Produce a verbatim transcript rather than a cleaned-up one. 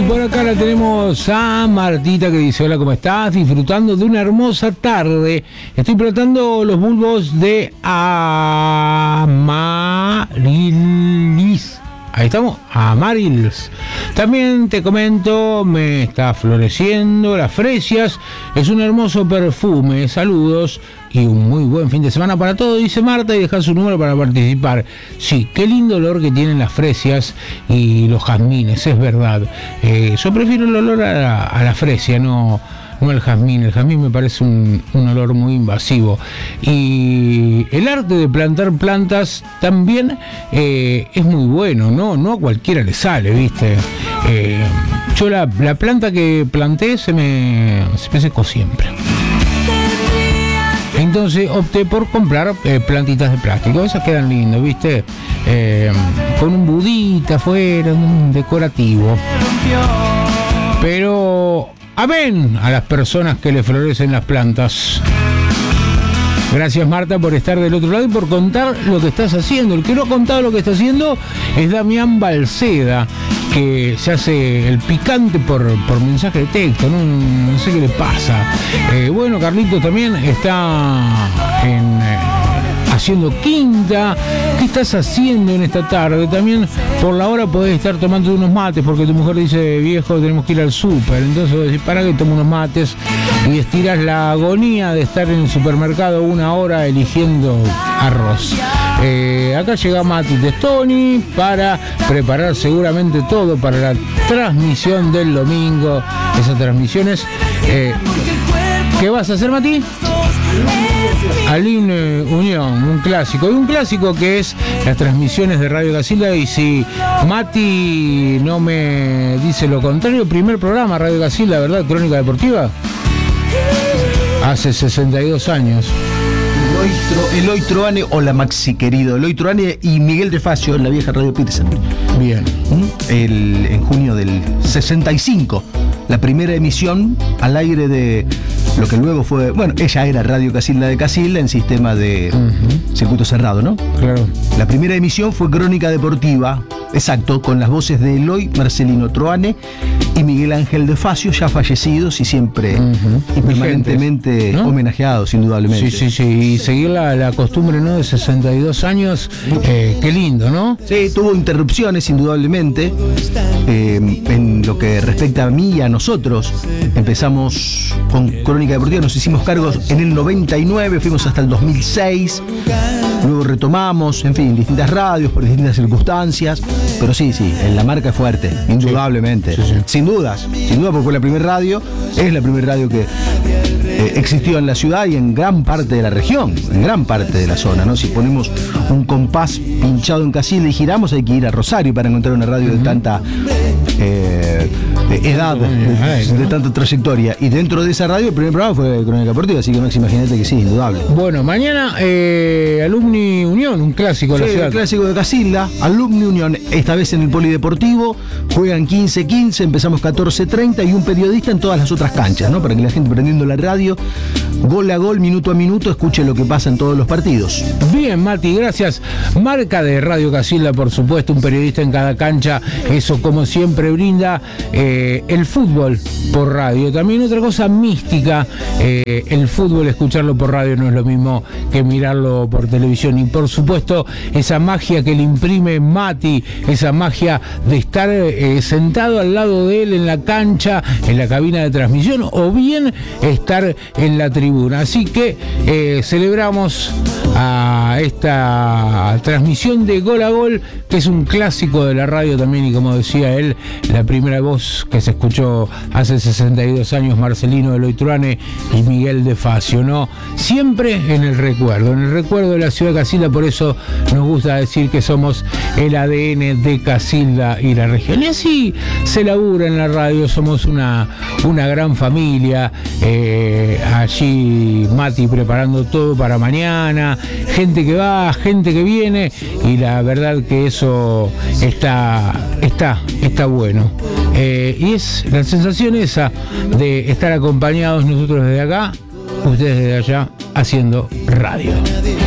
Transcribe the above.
Por acá la tenemos a Martita que dice: hola, ¿cómo estás? Disfrutando de una hermosa tarde. Estoy plantando los bulbos de Amarilis. Ahí estamos, Amarils. También te comento, me está floreciendo las fresias. Es un hermoso perfume. Saludos y un muy buen fin de semana para todos, dice Marta, y deja su número para participar. Sí, qué lindo olor que tienen las fresias y los jazmines, es verdad. Eh, yo prefiero el olor a la, a la fresia, no... no el jazmín. El jazmín me parece un, un olor muy invasivo. Y el arte de plantar plantas también eh, es muy bueno, ¿no? No a cualquiera le sale, ¿viste? Eh, yo la, la planta que planté se me, se me secó siempre. Entonces opté por comprar eh, plantitas de plástico. Esas quedan lindas, ¿viste? Eh, con un budita afuera, un decorativo. Pero... amén a las personas que le florecen las plantas. Gracias, Marta, por estar del otro lado y por contar lo que estás haciendo. El que no ha contado lo que está haciendo es Damián Balceda, que se hace el picante por, por mensaje de texto, no, no sé qué le pasa. Eh, bueno, Carlitos también está en... Eh, haciendo quinta. ¿Qué estás haciendo en esta tarde? También por la hora podés estar tomando unos mates, porque tu mujer dice: viejo, tenemos que ir al súper. Entonces vos decís: para que tomo unos mates, y estiras la agonía de estar en el supermercado una hora eligiendo arroz. Eh, acá llega Mati Testoni para preparar seguramente todo para la transmisión del domingo. Esas transmisiones. Eh, ¿Qué vas a hacer, Mati? Aline Unión, un clásico. Y un clásico que es las transmisiones de Radio Casilda. Y si Mati no me dice lo contrario, primer programa Radio Casilda, ¿verdad? Crónica Deportiva. Hace sesenta y dos años. Eloy Troane, hola Maxi querido. Eloy Troane y Miguel de Facio en la vieja Radio Petersen. Bien. El, en junio del sesenta y cinco, la primera emisión al aire de lo que luego fue, bueno, ella era Radio Casilda de Casilda en sistema de uh-huh. circuito cerrado, ¿no? Claro. La primera emisión fue Crónica Deportiva, exacto, con las voces de Eloy Marcelino Troane y Miguel Ángel de Facio, ya fallecidos y siempre uh-huh. y permanentemente, ¿no?, homenajeados, indudablemente. Sí, sí, sí, y seguir la, la costumbre, ¿no?, de sesenta y dos años, eh, qué lindo, ¿no? Sí, tuvo interrupciones, indudablemente. Eh, en lo que respecta a mí y a nosotros, empezamos con Crónica Deportiva, nos hicimos cargos en el noventa y nueve, fuimos hasta el dos mil seis, luego retomamos, en fin, distintas radios por distintas circunstancias, pero sí, sí, la marca es fuerte, indudablemente, sí, sí, sí. sin dudas, sin duda, porque fue la primera radio, es la primera radio que eh, existió en la ciudad y en gran parte de la región, en gran parte de la zona, ¿no? Si ponemos un compás pinchado en Casilda y giramos, hay que ir a Rosario para encontrar una radio uh-huh. de tanta eh, de edad, de, de tanta trayectoria. Y dentro de esa radio el primer programa fue Crónica Deportiva, así que Max, imagínate que sí, indudable. Bueno, mañana eh, Alumni Unión, un clásico de sí, la ciudad. Un clásico de Casilda, Alumni Unión, esta vez en el Polideportivo, juegan quince quince, empezamos catorce treinta y un periodista en todas las otras canchas, ¿no? Para que la gente prendiendo la radio, gol a gol, minuto a minuto, escuche lo que pasa en todos los partidos. Bien, Mati, gracias. Marca de Radio Casilda, por supuesto, un periodista en cada cancha, eso como siempre brinda eh, el fútbol por radio. También otra cosa mística, eh, el fútbol, escucharlo por radio no es lo mismo que mirarlo por televisión. Y por supuesto, esa magia que le imprime Mati, esa magia de estar eh, sentado al lado de él en la cancha, en la cabina de transmisión, o bien estar en la tribuna. Así que eh, celebramos a esta transmisión de Gol a Gol, que es un clásico de la radio también, y como decía él, la primera voz que se escuchó hace sesenta y dos años, Marcelino Eloy Troane y Miguel de Facio, ¿no? Siempre en el recuerdo, en el recuerdo de la ciudad de Casilda, por eso nos gusta decir que somos el A D N de Casilda y la región. Y así se labura en la radio, somos una, una gran familia, eh, allí Mati preparando todo para mañana, gente que va, gente que viene, y la verdad que eso está, está, está bueno. Eh, y es la sensación esa de estar acompañados nosotros desde acá, ustedes desde allá, haciendo radio.